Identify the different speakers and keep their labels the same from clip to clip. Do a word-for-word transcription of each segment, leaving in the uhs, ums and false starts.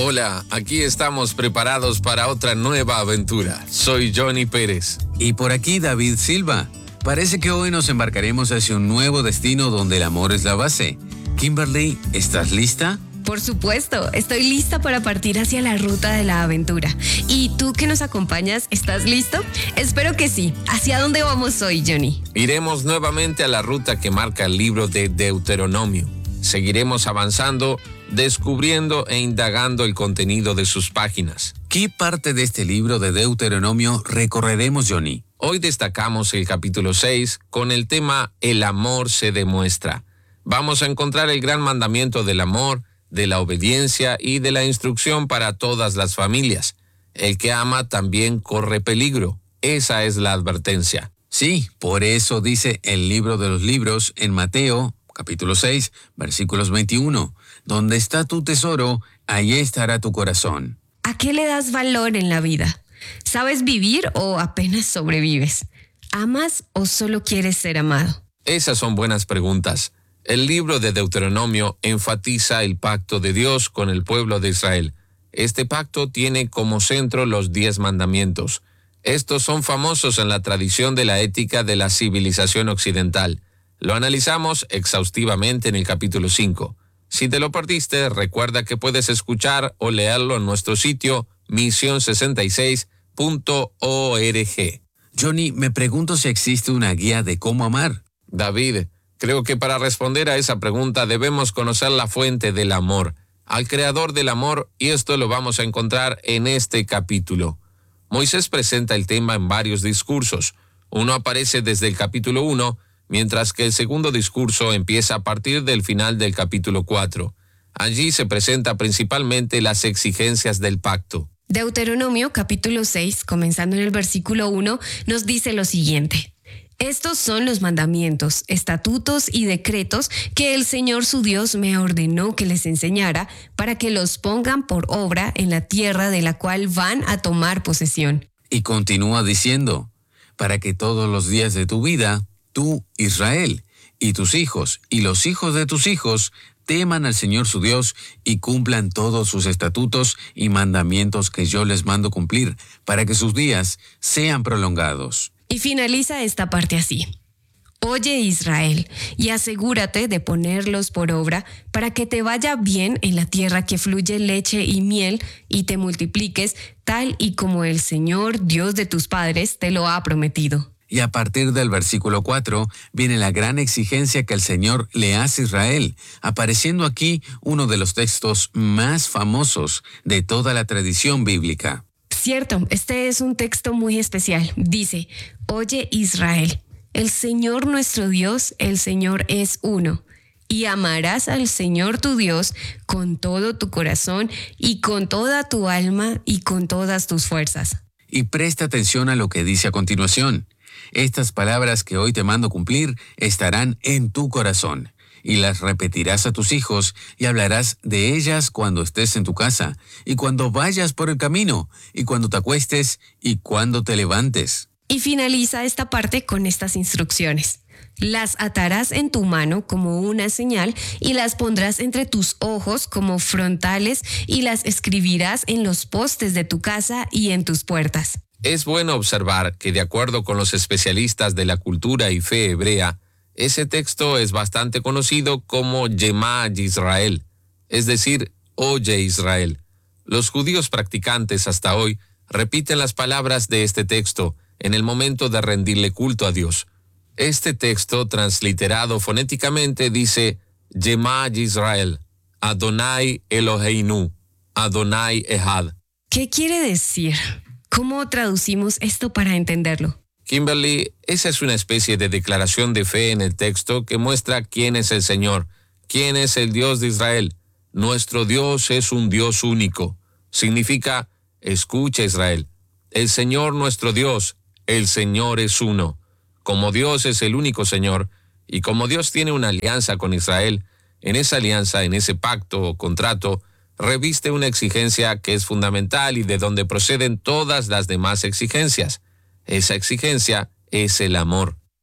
Speaker 1: Hola, aquí estamos preparados para otra nueva aventura. Soy Johnny Pérez.
Speaker 2: Y por aquí David Silva. Parece que hoy nos embarcaremos hacia un nuevo destino donde el amor es la base. Kimberly, ¿estás lista?
Speaker 3: Por supuesto, estoy lista para partir hacia la ruta de la aventura. ¿Y tú que nos acompañas, estás listo? Espero que sí. ¿Hacia dónde vamos hoy, Johnny?
Speaker 1: Iremos nuevamente a la ruta que marca el libro de Deuteronomio. Seguiremos avanzando, descubriendo e indagando el contenido de sus páginas.
Speaker 2: ¿Qué parte de este libro de Deuteronomio recorreremos, Johnny?
Speaker 1: Hoy destacamos el capítulo seis con el tema El amor se demuestra. Vamos a encontrar el gran mandamiento del amor, de la obediencia y de la instrucción para todas las familias. El que ama también corre peligro. Esa es la advertencia.
Speaker 2: Sí, por eso dice el libro de los libros en Mateo, capítulo seis, versículos veintiuno. Donde está tu tesoro, ahí estará tu corazón.
Speaker 3: ¿A qué le das valor en la vida? ¿Sabes vivir o apenas sobrevives? ¿Amas o solo quieres ser amado?
Speaker 1: Esas son buenas preguntas. El libro de Deuteronomio enfatiza el pacto de Dios con el pueblo de Israel. Este pacto tiene como centro los diez mandamientos. Estos son famosos en la tradición de la ética de la civilización occidental. Lo analizamos exhaustivamente en el capítulo cinco. Si te lo perdiste, recuerda que puedes escuchar o leerlo en nuestro sitio misión sesenta y seis punto org.
Speaker 2: Johnny, me pregunto si existe una guía de cómo amar.
Speaker 1: David, creo que para responder a esa pregunta debemos conocer la fuente del amor, al creador del amor, y esto lo vamos a encontrar en este capítulo. Moisés presenta el tema en varios discursos. Uno aparece desde el capítulo uno, mientras que el segundo discurso empieza a partir del final del capítulo cuatro. Allí se presenta principalmente las exigencias del pacto.
Speaker 3: Deuteronomio capítulo seis, comenzando en el versículo uno, nos dice lo siguiente. Estos son los mandamientos, estatutos y decretos que el Señor su Dios me ordenó que les enseñara para que los pongan por obra en la tierra de la cual van a tomar posesión.
Speaker 2: Y continúa diciendo, para que todos los días de tu vida, tú, Israel, y tus hijos, y los hijos de tus hijos, teman al Señor su Dios y cumplan todos sus estatutos y mandamientos que yo les mando cumplir, para que sus días sean prolongados.
Speaker 3: Y finaliza esta parte así. Oye Israel, y asegúrate de ponerlos por obra para que te vaya bien en la tierra que fluye leche y miel y te multipliques tal y como el Señor, Dios de tus padres, te lo ha prometido.
Speaker 2: Y a partir del versículo cuatro viene la gran exigencia que el Señor le hace a Israel, apareciendo aquí uno de los textos más famosos de toda la tradición bíblica.
Speaker 3: Cierto, este es un texto muy especial. Dice, oye Israel, el Señor nuestro Dios, el Señor es uno. Y amarás al Señor tu Dios con todo tu corazón y con toda tu alma y con todas tus fuerzas.
Speaker 2: Y presta atención a lo que dice a continuación. Estas palabras que hoy te mando cumplir estarán en tu corazón, y las repetirás a tus hijos, y hablarás de ellas cuando estés en tu casa, y cuando vayas por el camino, y cuando te acuestes, y cuando te levantes.
Speaker 3: Y finaliza esta parte con estas instrucciones. Las atarás en tu mano como una señal, y las pondrás entre tus ojos como frontales, y las escribirás en los postes de tu casa y en tus puertas.
Speaker 1: Es bueno observar que, de acuerdo con los especialistas de la cultura y fe hebrea, ese texto es bastante conocido como Yemá Yisrael, es decir, oye Israel. Los judíos practicantes hasta hoy repiten las palabras de este texto en el momento de rendirle culto a Dios. Este texto, transliterado fonéticamente, dice Yemá Yisrael, Adonai Eloheinu, Adonai Ehad.
Speaker 3: ¿Qué quiere decir? ¿Cómo traducimos esto para entenderlo?
Speaker 1: Kimberly, esa es una especie de declaración de fe en el texto que muestra quién es el Señor, quién es el Dios de Israel. Nuestro Dios es un Dios único. Significa, escucha Israel, el Señor nuestro Dios, el Señor es uno. Como Dios es el único Señor, y como Dios tiene una alianza con Israel, en esa alianza, en ese pacto o contrato, reviste una exigencia que es fundamental y de donde proceden todas las demás exigencias. Esa exigencia es el amor.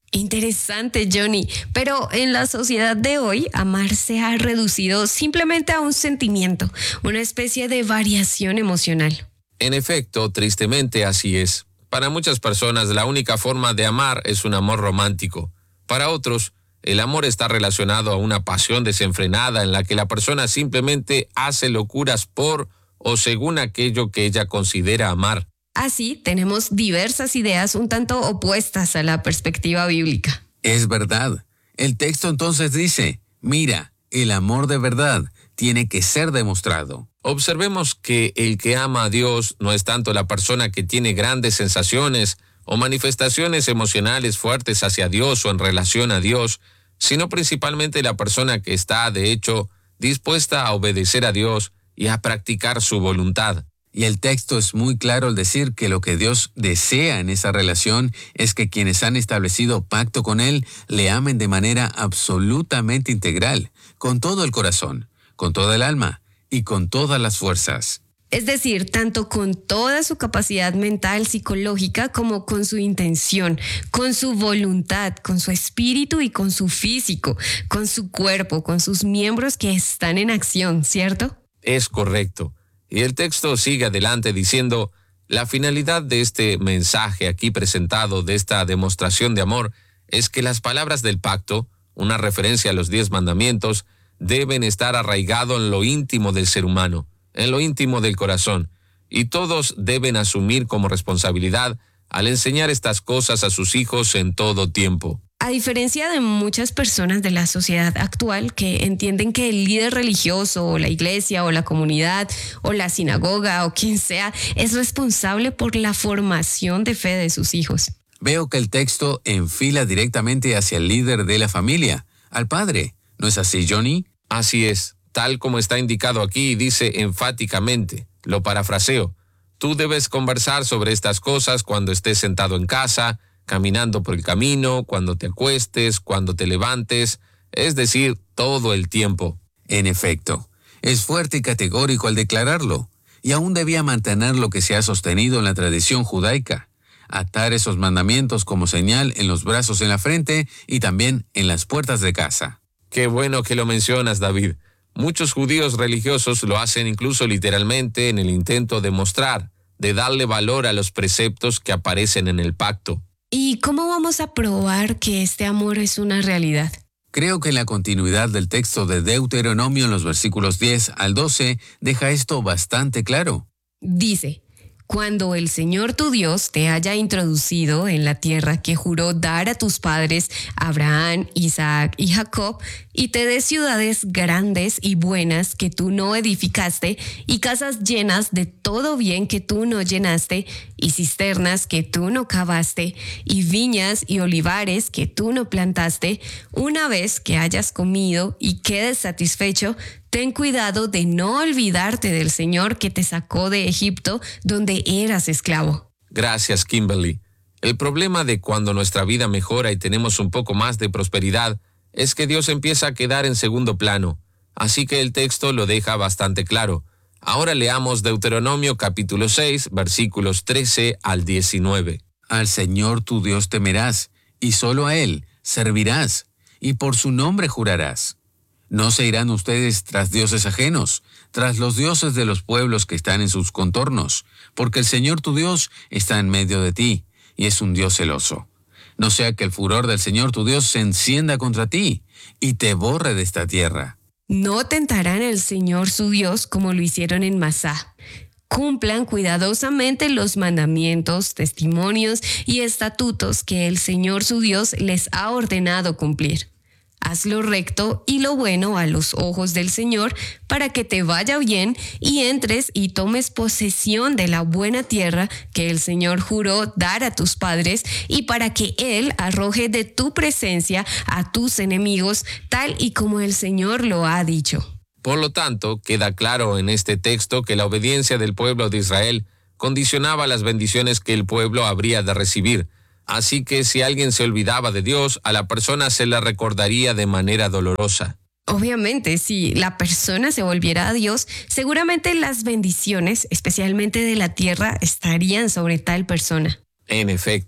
Speaker 3: Interesante, Johnny. Pero en la sociedad de hoy, amar se ha reducido simplemente a un sentimiento, una especie de variación emocional.
Speaker 1: En efecto, tristemente así es. Para muchas personas, la única forma de amar es un amor romántico. Para otros, el amor está relacionado a una pasión desenfrenada en la que la persona simplemente hace locuras por o según aquello que ella considera amar.
Speaker 3: Así, tenemos diversas ideas un tanto opuestas a la perspectiva bíblica.
Speaker 2: Es verdad. El texto entonces dice, mira, el amor de verdad tiene que ser demostrado.
Speaker 1: Observemos que el que ama a Dios no es tanto la persona que tiene grandes sensaciones o manifestaciones emocionales fuertes hacia Dios o en relación a Dios, sino principalmente la persona que está, de hecho, dispuesta a obedecer a Dios y a practicar su voluntad.
Speaker 2: Y el texto es muy claro al decir que lo que Dios desea en esa relación es que quienes han establecido pacto con Él le amen de manera absolutamente integral, con todo el corazón, con toda el alma y con todas las fuerzas.
Speaker 3: Es decir, tanto con toda su capacidad mental, psicológica, como con su intención, con su voluntad, con su espíritu y con su físico, con su cuerpo, con sus miembros que están en acción, ¿cierto?
Speaker 1: Es correcto. Y el texto sigue adelante diciendo, la finalidad de este mensaje aquí presentado, de esta demostración de amor, es que las palabras del pacto, una referencia a los diez mandamientos, deben estar arraigado en lo íntimo del ser humano, en lo íntimo del corazón, y todos deben asumir como responsabilidad al enseñar estas cosas a sus hijos en todo tiempo.
Speaker 3: A diferencia de muchas personas de la sociedad actual que entienden que el líder religioso o la iglesia o la comunidad o la sinagoga o quien sea es responsable por la formación de fe de sus hijos.
Speaker 2: Veo que el texto enfila directamente hacia el líder de la familia, al padre. ¿No es así, Johnny?
Speaker 1: Así es, tal como está indicado aquí, dice enfáticamente, lo parafraseo, tú debes conversar sobre estas cosas cuando estés sentado en casa, caminando por el camino, cuando te acuestes, cuando te levantes, es decir, todo el tiempo.
Speaker 2: En efecto, es fuerte y categórico al declararlo, y aún debía mantener lo que se ha sostenido en la tradición judaica, atar esos mandamientos como señal en los brazos en la frente y también en las puertas de casa.
Speaker 1: Qué bueno que lo mencionas, David. Muchos judíos religiosos lo hacen incluso literalmente en el intento de mostrar, de darle valor a los preceptos que aparecen en el pacto.
Speaker 3: ¿Y cómo vamos a probar que este amor es una realidad?
Speaker 2: Creo que en la continuidad del texto de Deuteronomio en los versículos diez al doce deja esto bastante claro.
Speaker 3: Dice, cuando el Señor tu Dios te haya introducido en la tierra que juró dar a tus padres, Abraham, Isaac y Jacob, y te dé ciudades grandes y buenas que tú no edificaste, y casas llenas de todo bien que tú no llenaste, y cisternas que tú no cavaste, y viñas y olivares que tú no plantaste, una vez que hayas comido y quedes satisfecho, ten cuidado de no olvidarte del Señor que te sacó de Egipto, donde eras esclavo.
Speaker 1: Gracias, Kimberly. El problema de cuando nuestra vida mejora y tenemos un poco más de prosperidad es que Dios empieza a quedar en segundo plano. Así que el texto lo deja bastante claro. Ahora leamos Deuteronomio capítulo seis, versículos trece al diecinueve.
Speaker 2: Al Señor tu Dios temerás, y solo a Él servirás, y por su nombre jurarás. No se irán ustedes tras dioses ajenos, tras los dioses de los pueblos que están en sus contornos, porque el Señor tu Dios está en medio de ti, y es un Dios celoso. No sea que el furor del Señor tu Dios se encienda contra ti, y te borre de esta tierra.
Speaker 3: No tentarán al Señor su Dios como lo hicieron en Masá. Cumplan cuidadosamente los mandamientos, testimonios y estatutos que el Señor su Dios les ha ordenado cumplir. Haz lo recto y lo bueno a los ojos del Señor para que te vaya bien y entres y tomes posesión de la buena tierra que el Señor juró dar a tus padres y para que Él arroje de tu presencia a tus enemigos tal y como el Señor lo ha dicho.
Speaker 1: Por lo tanto, queda claro en este texto que la obediencia del pueblo de Israel condicionaba las bendiciones que el pueblo habría de recibir. Así que si alguien se olvidaba de Dios, a la persona se la recordaría de manera dolorosa.
Speaker 3: Obviamente, si la persona se volviera a Dios, seguramente las bendiciones, especialmente de la tierra, estarían sobre tal persona.
Speaker 1: En efecto,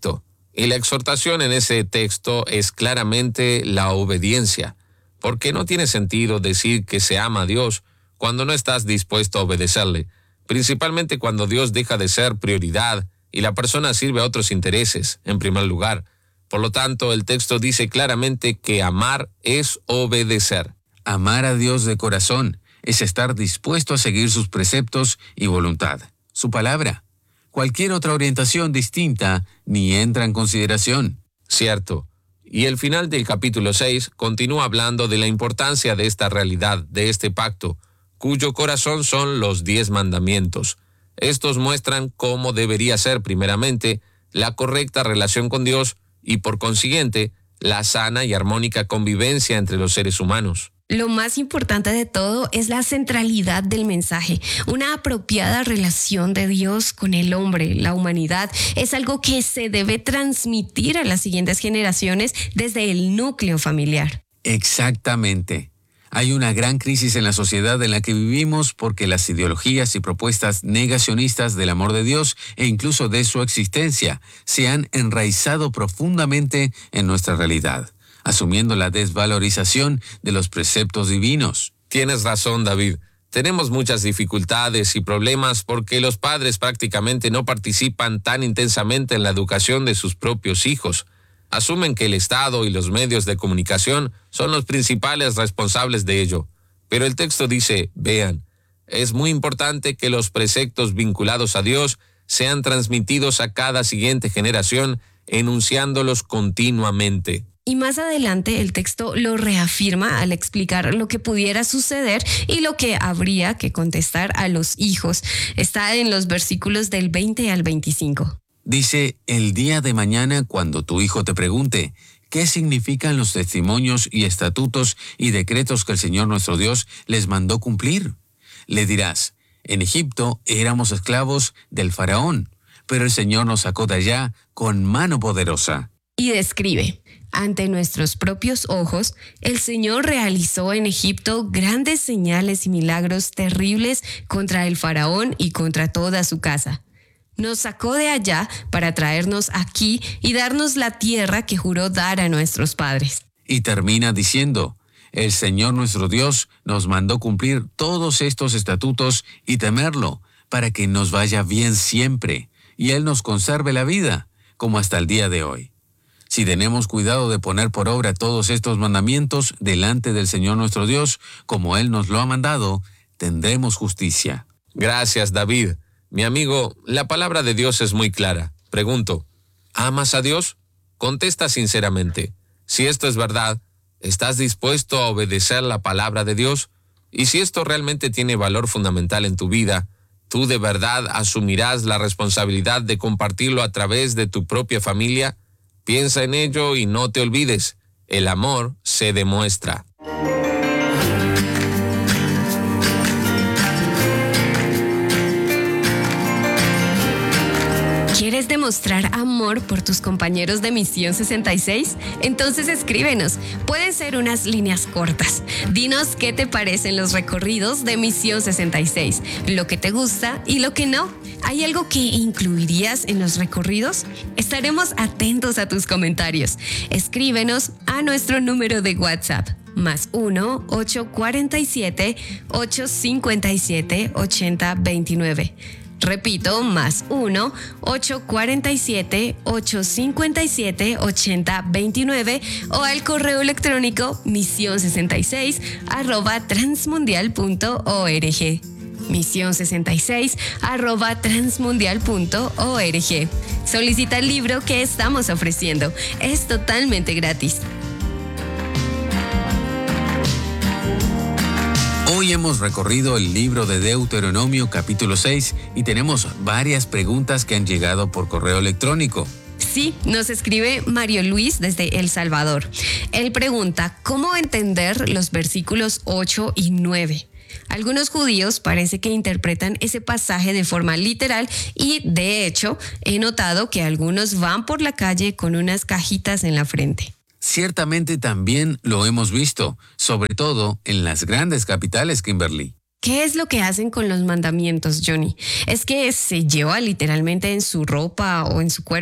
Speaker 1: Y la exhortación en ese texto es claramente la obediencia, porque no tiene sentido decir que se ama a Dios cuando no estás dispuesto a obedecerle, principalmente cuando Dios deja de ser prioridad y la persona sirve a otros intereses en primer lugar. Por lo tanto, el texto dice claramente que amar es obedecer.
Speaker 2: Amar a Dios de corazón es estar dispuesto a seguir sus preceptos y voluntad, su palabra. Cualquier otra orientación distinta ni entra en consideración.
Speaker 1: Cierto. Y el final del capítulo seis continúa hablando de la importancia de esta realidad, de este pacto, cuyo corazón son los diez mandamientos. Estos muestran cómo debería ser, primeramente, la correcta relación con Dios y, por consiguiente, la sana y armónica convivencia entre los seres humanos.
Speaker 3: Lo más importante de todo es la centralidad del mensaje. Una apropiada relación de Dios con el hombre, la humanidad, es algo que se debe transmitir a las siguientes generaciones desde el núcleo familiar.
Speaker 2: Exactamente. Hay una gran crisis en la sociedad en la que vivimos porque las ideologías y propuestas negacionistas del amor de Dios e incluso de su existencia se han enraizado profundamente en nuestra realidad, asumiendo la desvalorización de los preceptos divinos.
Speaker 1: Tienes razón, David. Tenemos muchas dificultades y problemas porque los padres prácticamente no participan tan intensamente en la educación de sus propios hijos. Asumen que el Estado y los medios de comunicación son los principales responsables de ello. Pero el texto dice, vean, es muy importante que los preceptos vinculados a Dios sean transmitidos a cada siguiente generación, enunciándolos continuamente.
Speaker 3: Y más adelante el texto lo reafirma al explicar lo que pudiera suceder y lo que habría que contestar a los hijos. Está en los versículos del veinte al veinticinco.
Speaker 2: Dice, el día de mañana cuando tu hijo te pregunte, ¿qué significan los testimonios y estatutos y decretos que el Señor nuestro Dios les mandó cumplir? Le dirás, en Egipto éramos esclavos del faraón, pero el Señor nos sacó de allá con mano poderosa.
Speaker 3: Y describe, ante nuestros propios ojos, el Señor realizó en Egipto grandes señales y milagros terribles contra el faraón y contra toda su casa. Nos sacó de allá para traernos aquí y darnos la tierra que juró dar a nuestros padres.
Speaker 2: Y termina diciendo, el Señor nuestro Dios nos mandó cumplir todos estos estatutos y temerlo, para que nos vaya bien siempre, y Él nos conserve la vida, como hasta el día de hoy. Si tenemos cuidado de poner por obra todos estos mandamientos delante del Señor nuestro Dios, como Él nos lo ha mandado, tendremos justicia.
Speaker 1: Gracias, David. Mi amigo, la palabra de Dios es muy clara. Pregunto, ¿amas a Dios? Contesta sinceramente. Si esto es verdad, ¿estás dispuesto a obedecer la palabra de Dios? Y si esto realmente tiene valor fundamental en tu vida, ¿tú de verdad asumirás la responsabilidad de compartirlo a través de tu propia familia? Piensa en ello y no te olvides, el amor se demuestra.
Speaker 3: ¿Quieres demostrar amor por tus compañeros de Misión sesenta y seis? Entonces escríbenos. Pueden ser unas líneas cortas. Dinos qué te parecen los recorridos de Misión sesenta y seis, lo que te gusta y lo que no. ¿Hay algo que incluirías en los recorridos? Estaremos atentos a tus comentarios. Escríbenos a nuestro número de WhatsApp. Más uno, ocho cuatro siete, ocho cinco siete, ocho cero dos nueve. Repito, más uno, ocho cuatro siete, ocho cinco siete, ocho cero dos nueve o al correo electrónico misión sesenta y seis arroba transmundial punto org. misión sesenta y seis arroba transmundial punto org. Solicita el libro que estamos ofreciendo. Es totalmente gratis.
Speaker 2: Hoy hemos recorrido el libro de Deuteronomio capítulo seis y tenemos varias preguntas que han llegado por correo electrónico.
Speaker 3: Sí, nos escribe Mario Luis desde El Salvador. Él pregunta, ¿cómo entender los versículos ocho y nueve? Algunos judíos parece que interpretan ese pasaje de forma literal y, de hecho, he notado que algunos van por la calle con unas cajitas en la frente.
Speaker 2: Ciertamente también lo hemos visto, sobre todo en las grandes capitales, Kimberly.
Speaker 3: ¿Qué es lo que hacen con los mandamientos, Johnny? ¿Es que se lleva literalmente en su ropa o en su cuerpo?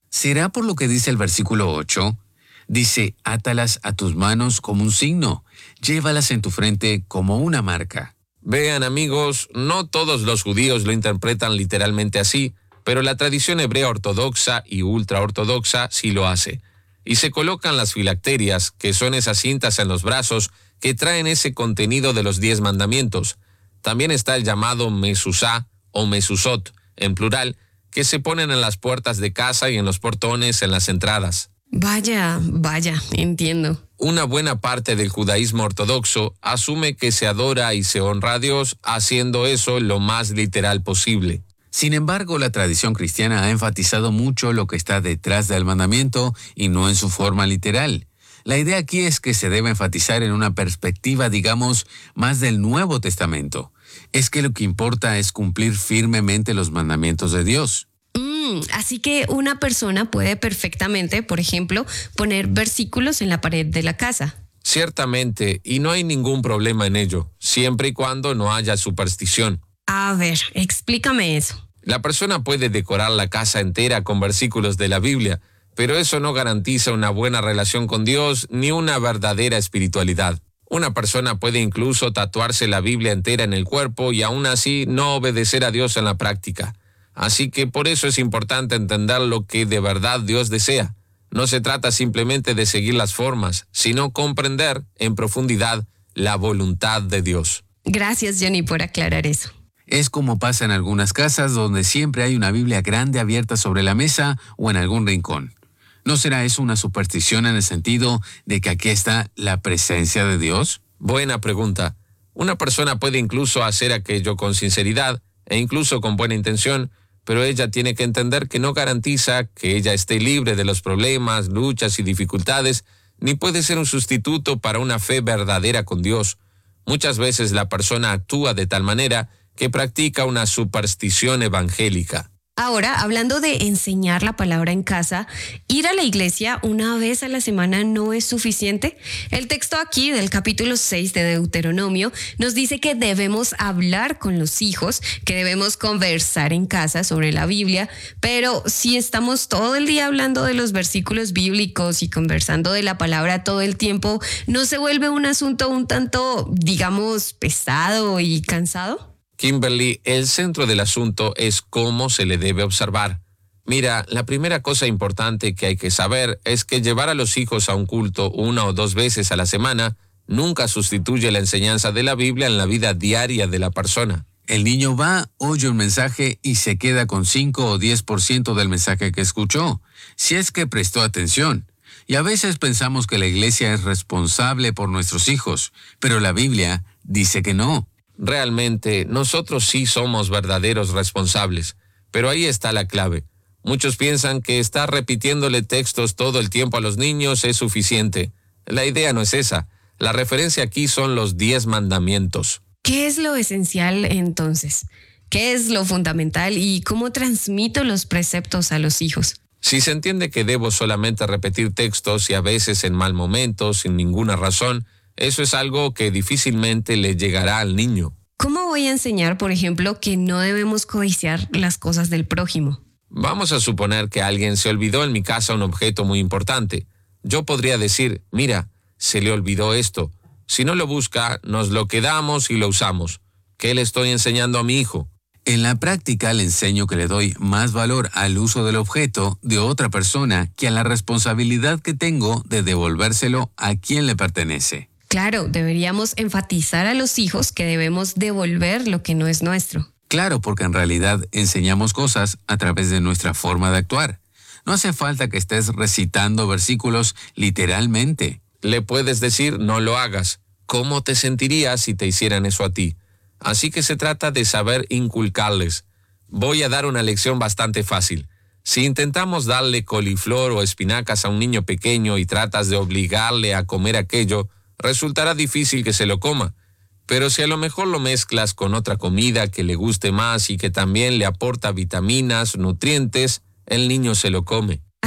Speaker 2: ¿Será por lo que dice el versículo ocho? Dice, átalas a tus manos como un signo, llévalas en tu frente como una marca.
Speaker 1: Vean, amigos, no todos los judíos lo interpretan literalmente así, pero la tradición hebrea ortodoxa y ultraortodoxa sí lo hace. Y se colocan las filacterias, que son esas cintas en los brazos que traen ese contenido de los diez mandamientos. También está el llamado mesusá o mesusot, en plural, que se ponen en las puertas de casa y en los portones en las entradas.
Speaker 3: Vaya, vaya, entiendo.
Speaker 1: Una buena parte del judaísmo ortodoxo asume que se adora y se honra a Dios haciendo eso lo más literal posible.
Speaker 2: Sin embargo, la tradición cristiana ha enfatizado mucho lo que está detrás del mandamiento y no en su forma literal. La idea aquí es que se debe enfatizar en una perspectiva, digamos, más del Nuevo Testamento. Es que lo que importa es cumplir firmemente los mandamientos de Dios.
Speaker 3: Mm, así que una persona puede perfectamente, por ejemplo, poner versículos en la pared de la casa.
Speaker 1: Ciertamente, y no hay ningún problema en ello, siempre y cuando no haya superstición.
Speaker 3: A ver, explícame eso.
Speaker 1: La persona puede decorar la casa entera con versículos de la Biblia, pero eso no garantiza una buena relación con Dios ni una verdadera espiritualidad. Una persona puede incluso tatuarse la Biblia entera en el cuerpo y aún así no obedecer a Dios en la práctica. Así que por eso es importante entender lo que de verdad Dios desea. No se trata simplemente de seguir las formas, sino comprender en profundidad la voluntad de Dios.
Speaker 3: Gracias, Johnny, por aclarar eso.
Speaker 2: Es como pasa en algunas casas donde siempre hay una Biblia grande abierta sobre la mesa o en algún rincón. ¿No será eso una superstición en el sentido de que aquí está la presencia de Dios?
Speaker 1: Buena pregunta. Una persona puede incluso hacer aquello con sinceridad e incluso con buena intención, pero ella tiene que entender que no garantiza que ella esté libre de los problemas, luchas y dificultades, ni puede ser un sustituto para una fe verdadera con Dios. Muchas veces la persona actúa de tal manera que practica una superstición evangélica.
Speaker 3: Ahora, hablando de enseñar la palabra en casa, ¿ir a la iglesia una vez a la semana no es suficiente? El texto aquí del capítulo seis de Deuteronomio nos dice que debemos hablar con los hijos, que debemos conversar en casa sobre la Biblia, pero si estamos todo el día hablando de los versículos bíblicos y conversando de la palabra todo el tiempo, ¿no se vuelve un asunto un tanto, digamos, pesado y cansado?
Speaker 1: Kimberly, el centro del asunto es cómo se le debe observar. Mira, la primera cosa importante que hay que saber es que llevar a los hijos a un culto una o dos veces a la semana nunca sustituye la enseñanza de la Biblia en la vida diaria de la persona.
Speaker 2: El niño va, oye un mensaje y se queda con cinco o diez por ciento del mensaje que escuchó, si es que prestó atención. Y a veces pensamos que la iglesia es responsable por nuestros hijos, pero la Biblia dice que no.
Speaker 1: Realmente, nosotros sí somos verdaderos responsables, pero ahí está la clave. Muchos piensan que estar repitiéndole textos todo el tiempo a los niños es suficiente. La idea no es esa. La referencia aquí son los diez mandamientos.
Speaker 3: ¿Qué es lo esencial entonces? ¿Qué es lo fundamental y cómo transmito los preceptos a los hijos?
Speaker 1: Si se entiende que debo solamente repetir textos y a veces en mal momento, sin ninguna razón, eso es algo que difícilmente le llegará al niño.
Speaker 3: ¿Cómo voy a enseñar, por ejemplo, que no debemos codiciar las cosas del prójimo?
Speaker 1: Vamos a suponer que alguien se olvidó en mi casa un objeto muy importante. Yo podría decir, mira, se le olvidó esto. Si no lo busca, nos lo quedamos y lo usamos. ¿Qué le estoy enseñando a mi hijo?
Speaker 2: En la práctica le enseño que le doy más valor al uso del objeto de otra persona que a la responsabilidad que tengo de devolvérselo a quien le pertenece.
Speaker 3: Claro, deberíamos enfatizar a los hijos que debemos devolver lo que no es nuestro.
Speaker 2: Claro, porque en realidad enseñamos cosas a través de nuestra forma de actuar. No hace falta que estés recitando versículos literalmente.
Speaker 1: Le puedes decir, no lo hagas. ¿Cómo te sentirías si te hicieran eso a ti? Así que se trata de saber inculcarles. Voy a dar una lección bastante fácil. Si intentamos darle coliflor o espinacas a un niño pequeño y tratas de obligarle a comer aquello, resultará difícil que se lo coma. Pero si a lo mejor lo mezclas con otra comida que le guste más y que también le aporta vitaminas, nutrientes, el niño se lo come.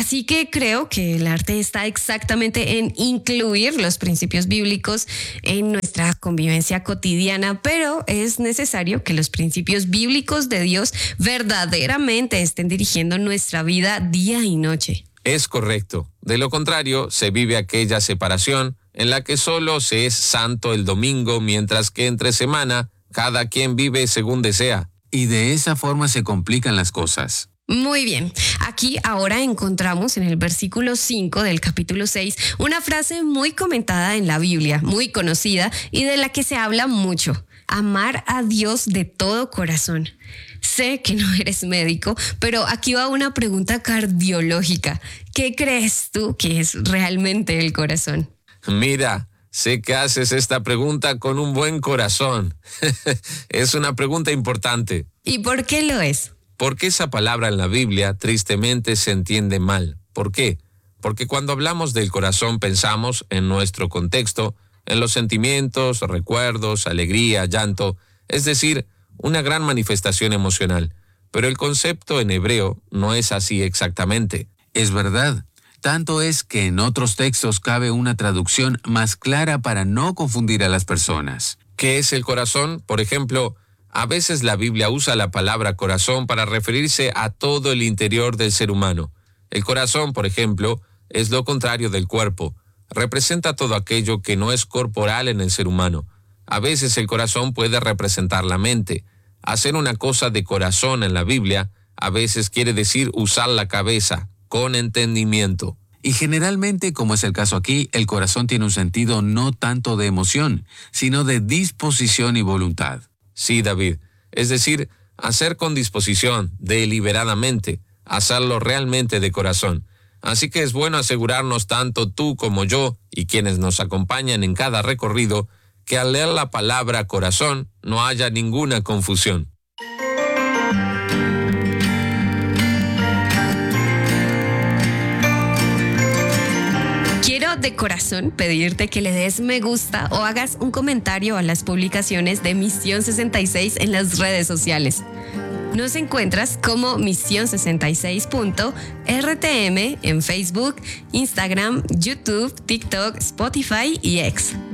Speaker 3: Así que creo que el arte está exactamente en incluir los principios bíblicos en nuestra convivencia cotidiana, pero es necesario que los principios bíblicos de Dios verdaderamente estén dirigiendo nuestra vida día y noche.
Speaker 1: Es correcto. De lo contrario, se vive aquella separación en la que solo se es santo el domingo, mientras que entre semana cada quien vive según desea.
Speaker 2: Y de esa forma se complican las cosas.
Speaker 3: Muy bien, aquí ahora encontramos en el versículo cinco del capítulo seis una frase muy comentada en la Biblia, muy conocida y de la que se habla mucho: amar a Dios de todo corazón. Sé que no eres médico, pero aquí va una pregunta cardiológica. ¿Qué crees tú que es realmente el corazón?
Speaker 1: Mira, sé que haces esta pregunta con un buen corazón. Es una pregunta importante.
Speaker 3: ¿Y por qué lo es?
Speaker 1: Porque esa palabra en la Biblia tristemente se entiende mal. ¿Por qué? Porque cuando hablamos del corazón pensamos en nuestro contexto, en los sentimientos, recuerdos, alegría, llanto, es decir, una gran manifestación emocional. Pero el concepto en hebreo no es así exactamente.
Speaker 2: Es verdad. Tanto es que en otros textos cabe una traducción más clara para no confundir a las personas.
Speaker 1: ¿Qué es el corazón? Por ejemplo, a veces la Biblia usa la palabra corazón para referirse a todo el interior del ser humano. El corazón, por ejemplo, es lo contrario del cuerpo. Representa todo aquello que no es corporal en el ser humano. A veces el corazón puede representar la mente. Hacer una cosa de corazón en la Biblia a veces quiere decir usar la cabeza, con entendimiento.
Speaker 2: Y generalmente, como es el caso aquí, el corazón tiene un sentido no tanto de emoción, sino de disposición y voluntad.
Speaker 1: Sí, David. Es decir, hacer con disposición, deliberadamente, hacerlo realmente de corazón. Así que es bueno asegurarnos, tanto tú como yo y quienes nos acompañan en cada recorrido, que al leer la palabra corazón no haya ninguna confusión.
Speaker 3: Quiero de corazón pedirte que le des me gusta o hagas un comentario a las publicaciones de Misión sesenta y seis en las redes sociales. Nos encuentras como misión sesenta y seis punto R T M en Facebook, Instagram, YouTube, TikTok, Spotify y X.